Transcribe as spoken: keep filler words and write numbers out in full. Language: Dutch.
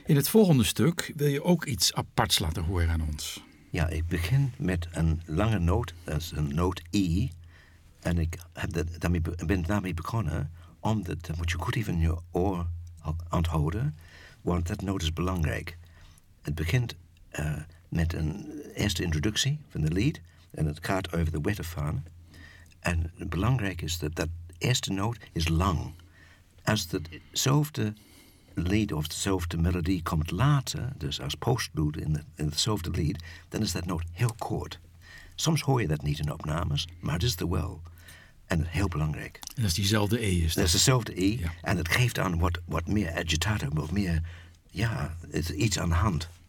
In het volgende stuk wil je ook iets aparts laten horen aan ons. Ja, ik begin met een lange noot, dat is een noot E. En ik heb dat, daarmee, ben daarmee begonnen, omdat, dat moet je goed even in je oor onthouden, want dat noot is belangrijk. Het begint uh, met een eerste introductie van de lied en het gaat over de wetterfaan. En belangrijk is dat dat eerste noot is lang. Als hetzelfde lied of dezelfde melodie komt later, dus als postlude in, de, in hetzelfde lied, dan is dat noot heel kort. Soms hoor je dat niet in opnames, maar het is er wel. En heel belangrijk. En dat is diezelfde E. Is dat? dat is dezelfde E. Ja. En het geeft aan wat, wat meer agitato, wat meer, ja, iets aan de hand.